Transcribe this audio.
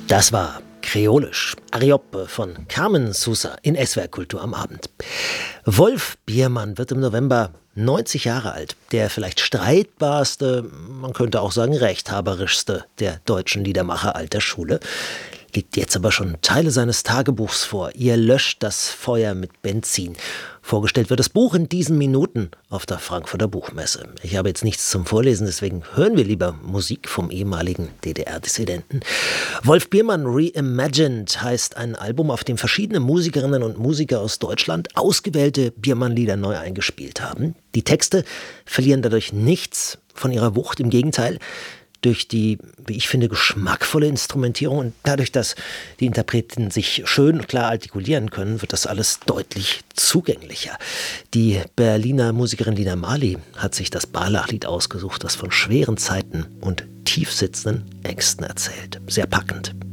Das war Kreolisch, Arioppe von Carmen Sousa in SWR Kultur am Abend. Wolf Biermann wird im November 90 Jahre alt. Der vielleicht streitbarste, man könnte auch sagen rechthaberischste der deutschen Liedermacher alter Schule. Liegt jetzt aber schon Teile seines Tagebuchs vor. Ihr löscht das Feuer mit Benzin. Vorgestellt wird das Buch in diesen Minuten auf der Frankfurter Buchmesse. Ich habe jetzt nichts zum Vorlesen, deswegen hören wir lieber Musik vom ehemaligen DDR-Dissidenten. Wolf Biermann Reimagined heißt ein Album, auf dem verschiedene Musikerinnen und Musiker aus Deutschland ausgewählte Biermann-Lieder neu eingespielt haben. Die Texte verlieren dadurch nichts von ihrer Wucht, im Gegenteil. Durch die, wie ich finde, geschmackvolle Instrumentierung und dadurch, dass die Interpreten sich schön und klar artikulieren können, wird das alles deutlich zugänglicher. Die Berliner Musikerin Lina Marley hat sich das Barlach-Lied ausgesucht, das von schweren Zeiten und tiefsitzenden Ängsten erzählt. Sehr packend.